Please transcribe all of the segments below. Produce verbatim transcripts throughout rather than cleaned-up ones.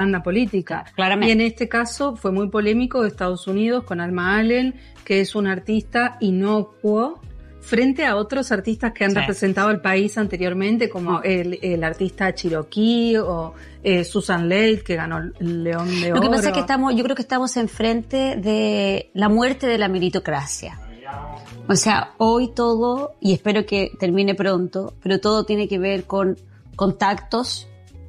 propaganda política. Claramente. Y en este caso fue muy polémico de Estados Unidos con Alma Allen, que es un artista inocuo frente a otros artistas que han sí. representado al país anteriormente, como el, el artista Cherokee o eh, Susan Leight, que ganó el León de Oro. Lo que pasa es que estamos, yo creo que estamos enfrente de la muerte de la meritocracia. O sea, hoy todo, y espero que termine pronto, pero todo tiene que ver con contactos,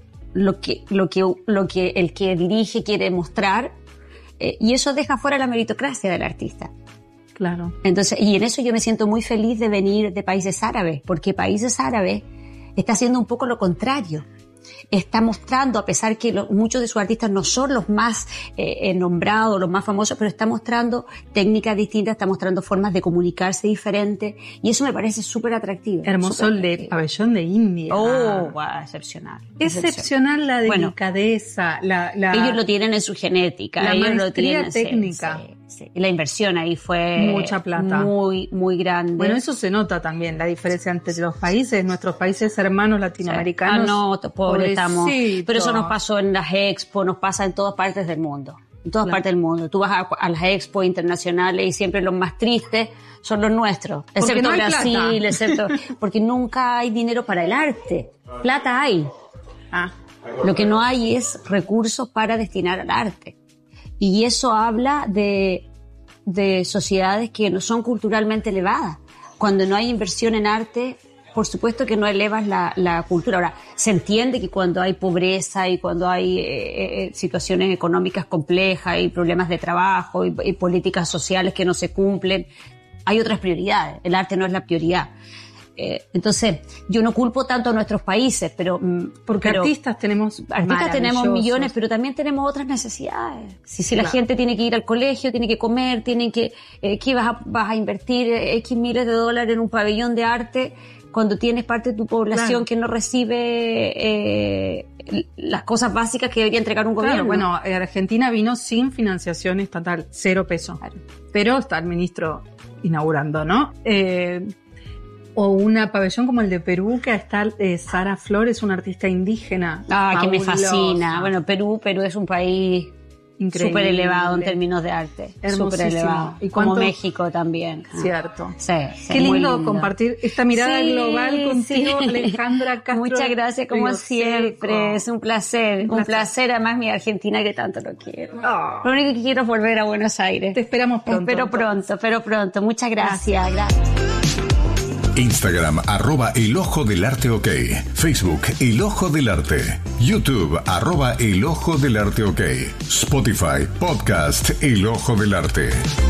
lo que, lo que, lo que el que dirige quiere mostrar, eh, y eso deja fuera la meritocracia del artista. Claro. Entonces, y en eso yo me siento muy feliz de venir de países árabes, porque países árabes está haciendo un poco lo contrario. Está mostrando, a pesar que lo, muchos de sus artistas no son los más eh, nombrados, los más famosos, pero está mostrando técnicas distintas, está mostrando formas de comunicarse diferentes, y eso me parece súper atractivo. Hermoso el de Pabellón de India. Oh, wow, excepcional. Excepcional la delicadeza. Bueno, la, la, ellos lo tienen en su genética. La ellos maestría lo tienen, técnica. Sí, sí, sí. La inversión ahí fue mucha plata. Muy, muy grande. Bueno, eso se nota también, la diferencia entre los países, nuestros países hermanos latinoamericanos. Sí. Ah, no, pobre estamos. Pero eso nos pasó en las Expo, nos pasa en todas partes del mundo. En todas claro. partes del mundo. Tú vas a, a las Expo internacionales y siempre los más tristes son los nuestros. Excepto no Brasil, plata. excepto... Porque nunca hay dinero para el arte. Plata hay. Ah. Lo que no hay es recursos para destinar al arte. Y eso habla de, de sociedades que no son culturalmente elevadas. Cuando no hay inversión en arte, por supuesto que no elevas la, la cultura. Ahora, se entiende que cuando hay pobreza y cuando hay eh, situaciones económicas complejas y problemas de trabajo y, y políticas sociales que no se cumplen, hay otras prioridades. El arte no es la prioridad. Eh, entonces, yo no culpo tanto a nuestros países, pero... Porque pero, artistas tenemos Artistas tenemos millones, pero también tenemos otras necesidades. Si, si claro. la gente tiene que ir al colegio, tiene que comer, tiene que... Eh, ¿qué vas a, vas a invertir X miles de dólares en un pabellón de arte cuando tienes parte de tu población claro. que no recibe eh, las cosas básicas que debería entregar un gobierno? Claro, bueno, Argentina vino sin financiación estatal, cero pesos. Claro. Pero está el ministro inaugurando, ¿no? Eh... O una pabellón como el de Perú, que está eh, Sara Flores, una artista indígena. Ah, que me fascina. Bueno, Perú, Perú es un país súper elevado en términos de arte. Súper elevado. ¿Y como México también. Cierto. Sí, sí. Qué lindo, lindo compartir esta mirada sí, global contigo, sí. Alejandra Castro. Muchas gracias, como Río siempre. Seco. Es un placer. Un placer. Un placer, además, mi Argentina, que tanto lo quiero. Oh. Lo único que quiero es volver a Buenos Aires. Te esperamos pronto. Espero pronto, espero pronto. Muchas gracias. Gracias. gracias. Instagram, arroba El Ojo del Arte OK. Facebook, El Ojo del Arte. YouTube, arroba El Ojo del Arte OK. Spotify, podcast El Ojo del Arte.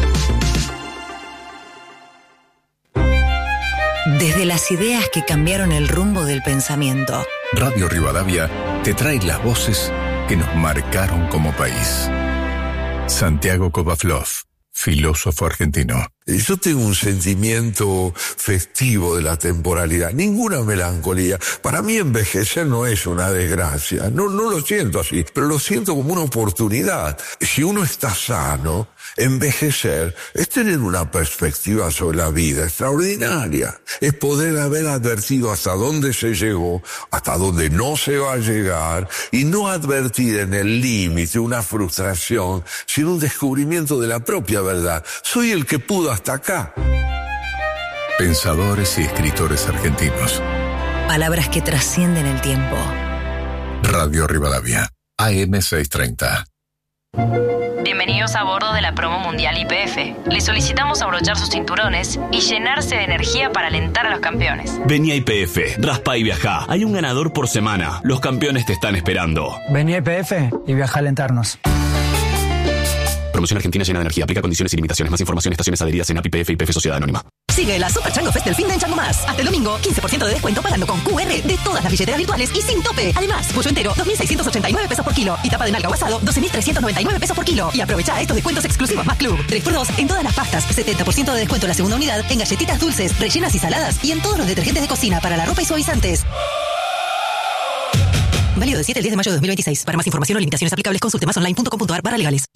Desde las ideas que cambiaron el rumbo del pensamiento, Radio Rivadavia te trae las voces que nos marcaron como país. Santiago Kovaflov, filósofo argentino. Yo tengo un sentimiento festivo de la temporalidad, ninguna melancolía. Para mí envejecer no es una desgracia, no, no lo siento así, pero lo siento como una oportunidad. Si uno está sano, envejecer es tener una perspectiva sobre la vida extraordinaria. Es poder haber advertido hasta dónde se llegó, hasta dónde no se va a llegar, y no advertir en el límite una frustración, sino un descubrimiento de la propia verdad. Soy el que pudo hasta acá. Pensadores y escritores argentinos. Palabras que trascienden el tiempo. Radio Rivadavia, A M seiscientos treinta. Bienvenidos a bordo de la promo mundial Y P F. Les solicitamos abrochar sus cinturones y llenarse de energía para alentar a los campeones. Vení a Y P F, raspa y viajá. Hay un ganador por semana. Los campeones te están esperando. Vení a Y P F y viaja a alentarnos. Promoción argentina llena de energía. Aplica condiciones y limitaciones. Más información, estaciones adheridas en A P I P F y P F Sociedad Anónima. Sigue la Super Chango Fest del fin de en Chango Más. Hasta el domingo, quince por ciento de descuento pagando con Q R de todas las billeteras virtuales y sin tope. Además, pollo entero, dos mil seiscientos ochenta y nueve pesos por kilo. Y tapa de nalga o asado, doce mil trescientos noventa y nueve pesos por kilo. Y aprovecha estos descuentos exclusivos más club. tres por dos en todas las pastas, setenta por ciento de descuento en la segunda unidad, en galletitas dulces, rellenas y saladas y en todos los detergentes de cocina para la ropa y suavizantes. Válido del siete al diez de mayo de dos mil veintiséis. Para más información o limitaciones aplicables, consulte más online punto com punto a r barra legales.